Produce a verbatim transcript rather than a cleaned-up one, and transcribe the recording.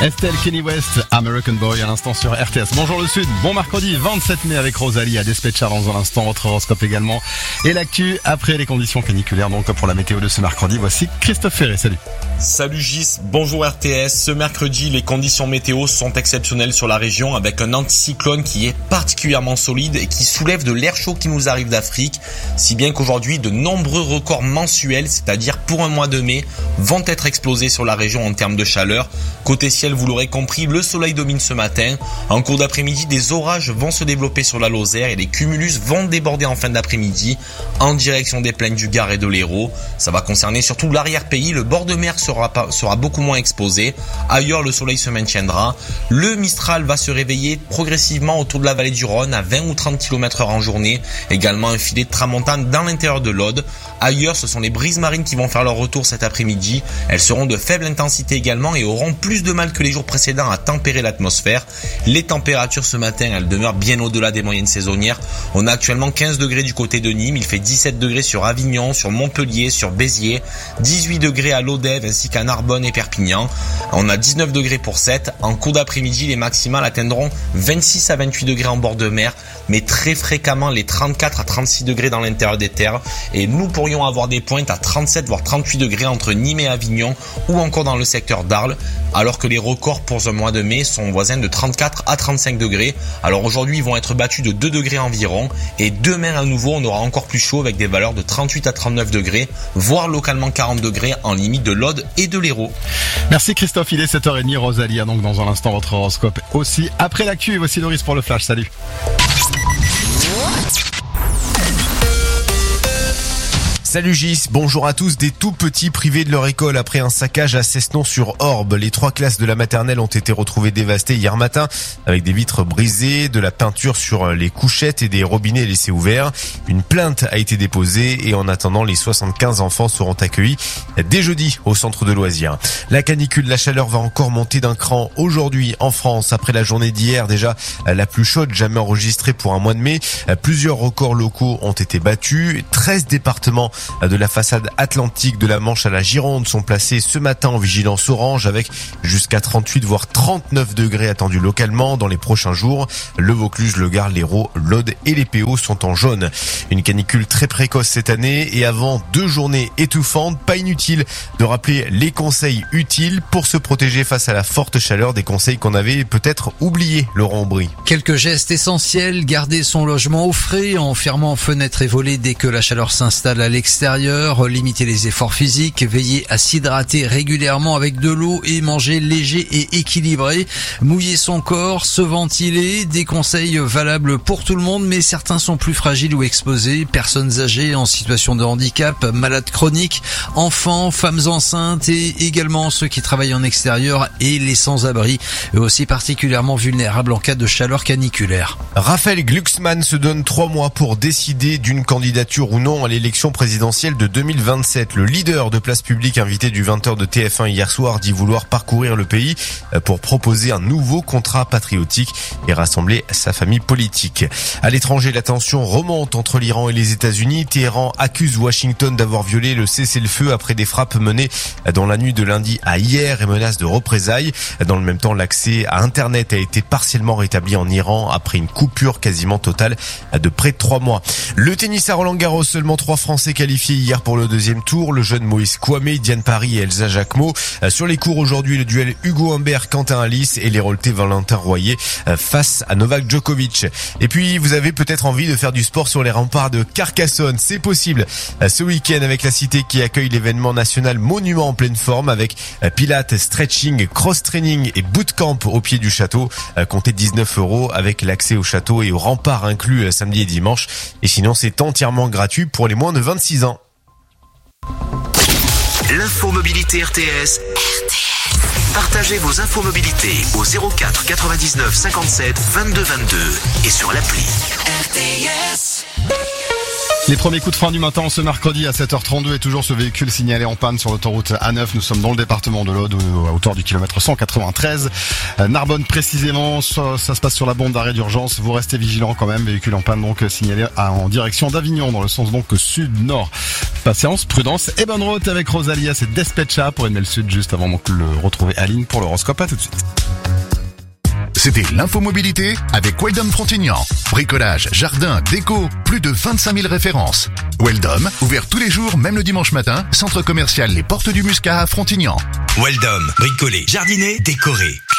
Estelle, Kenny West, American Boy à l'instant sur R T S. Bonjour le Sud, bon mercredi vingt-sept mai avec Rosalie à Despatchar dans un instant, votre horoscope également. Et l'actu après les conditions caniculaires, donc pour la météo de ce mercredi, voici Christophe Ferré, salut. Salut Gis, bonjour R T S. Ce mercredi, les conditions météo sont exceptionnelles sur la région avec un anticyclone qui est particulièrement solide et qui soulève de l'air chaud qui nous arrive d'Afrique. Si bien qu'aujourd'hui, de nombreux records mensuels, c'est-à-dire pour un mois de mai, vont être explosés sur la région en termes de chaleur. Côté ciel, vous l'aurez compris, le soleil domine ce matin. En cours d'après-midi, des orages vont se développer sur la Lozère et les cumulus vont déborder en fin d'après-midi en direction des plaines du Gard et de l'Hérault. Ça va concerner surtout l'arrière-pays, le bord de mer sera, pas, sera beaucoup moins exposé. Ailleurs, le soleil se maintiendra. Le Mistral va se réveiller progressivement autour de la vallée du Rhône à vingt ou trente kilomètres heure en journée. Également un filet de tramontane dans l'intérieur de l'Aude. Ailleurs, ce sont les brises marines qui vont faire leur retour cet après-midi. Elles seront de faible intensité également et auront plus de mal que les jours précédents à tempérer l'atmosphère. Les températures ce matin, elles demeurent bien au-delà des moyennes saisonnières. On a actuellement quinze degrés du côté de Nîmes, il fait dix-sept degrés sur Avignon, sur Montpellier, sur Béziers, dix-huit degrés à Lodève ainsi qu'à Narbonne et Perpignan. On a dix-neuf degrés pour Sète. En cours d'après-midi, les maximales atteindront vingt-six à vingt-huit degrés en bord de mer, mais très fréquemment les trente-quatre à trente-six degrés dans l'intérieur des terres. Et nous pourrions avoir des pointes à trente-sept voire trente-huit degrés entre Nîmes et Avignon ou encore dans le secteur d'Arles, alors que les records pour ce mois de mai sont voisins de trente-quatre à trente-cinq degrés. Alors aujourd'hui, ils vont être battus de deux degrés environ et demain à nouveau, on aura encore plus chaud avec des valeurs de trente-huit à trente-neuf degrés, voire localement quarante degrés en limite de l'Aude et de l'Hérault. Merci Christophe, il est sept heures trente, Rosalie a donc dans un instant votre horoscope aussi. Après l'actu, voici Loris pour le flash, salut. Salut Gis, bonjour à tous. Des tout petits privés de leur école après un saccage à Cessenon-sur-Orbe. Les trois classes de la maternelle ont été retrouvées dévastées hier matin avec des vitres brisées, de la peinture sur les couchettes et des robinets laissés ouverts. Une plainte a été déposée et en attendant, les soixante-quinze enfants seront accueillis dès jeudi au centre de loisirs. La canicule, la chaleur va encore monter d'un cran aujourd'hui en France après la journée d'hier, déjà la plus chaude jamais enregistrée pour un mois de mai. Plusieurs records locaux ont été battus. treize départements de la façade atlantique de la Manche à la Gironde sont placés ce matin en vigilance orange avec jusqu'à trente-huit voire trente-neuf degrés attendus localement dans les prochains jours. Le Vaucluse, le Gard, l'Hérault, l'Aude et les P O sont en jaune. Une canicule très précoce cette année et avant deux journées étouffantes, pas inutile de rappeler les conseils utiles pour se protéger face à la forte chaleur, des conseils qu'on avait peut-être oubliés, Laurent Aubry. Quelques gestes essentiels: garder son logement au frais en fermant fenêtres et volets dès que la chaleur s'installe à l'extérieur. Extérieur, limiter les efforts physiques, veiller à s'hydrater régulièrement avec de l'eau et manger léger et équilibré, mouiller son corps, se ventiler, des conseils valables pour tout le monde, mais certains sont plus fragiles ou exposés: personnes âgées en situation de handicap, malades chroniques, enfants, femmes enceintes et également ceux qui travaillent en extérieur et les sans-abri, eux aussi particulièrement vulnérables en cas de chaleur caniculaire. Raphaël Glucksmann se donne trois mois pour décider d'une candidature ou non à l'élection présidentielle de deux mille vingt-sept. Le leader de Place Publique, invité du vingt heures de T F un hier soir, dit vouloir parcourir le pays pour proposer un nouveau contrat patriotique et rassembler sa famille politique. À l'étranger, la tension remonte entre l'Iran et les États-Unis. Téhéran accuse Washington d'avoir violé le cessez-le-feu après des frappes menées dans la nuit de lundi à hier et menace de représailles. Dans le même temps, l'accès à Internet a été partiellement rétabli en Iran après une coupure quasiment totale de près de trois mois. Le tennis à Roland-Garros, seulement trois Français qualifiés hier pour le deuxième tour. Le jeune Moïse Kouamé, Diane Paris et Elsa Jacquemot. Sur les cours aujourd'hui, le duel Hugo Humbert, Quentin Alice et l'Héraultais Valentin Royer face à Novak Djokovic. Et puis, vous avez peut-être envie de faire du sport sur les remparts de Carcassonne. C'est possible ce week-end avec la cité qui accueille l'événement national Monument en pleine forme avec pilates, stretching, cross-training et bootcamp au pied du château. Comptez dix-neuf euros avec l'accès au château et aux remparts inclus samedi et dimanche. Et sinon, c'est entièrement gratuit pour les moins de vingt-six ans. L'infomobilité R T S. R T S. Partagez vos infomobilités au zéro quatre quatre-vingt-dix-neuf cinquante-sept vingt-deux vingt-deux et sur l'appli. R T S. Les premiers coups de frein du matin ce mercredi à sept heures trente-deux et toujours ce véhicule signalé en panne sur l'autoroute A neuf. Nous sommes dans le département de l'Aude à hauteur du kilomètre cent quatre-vingt-treize. Narbonne précisément, ça, ça se passe sur la bande d'arrêt d'urgence. Vous restez vigilants quand même. Véhicule en panne donc signalé à, en direction d'Avignon dans le sens donc sud-nord. Patience, prudence et bonne route avec Rosalia. C'est Despecha pour N M L Sud juste avant donc le retrouver à ligne pour l'horoscope. À tout de suite. C'était l'infomobilité avec Weldom Frontignan. Bricolage, jardin, déco, plus de vingt-cinq mille références. Weldom, ouvert tous les jours, même le dimanche matin, centre commercial Les Portes du Muscat à Frontignan. Weldom, bricoler, jardiner, décorer.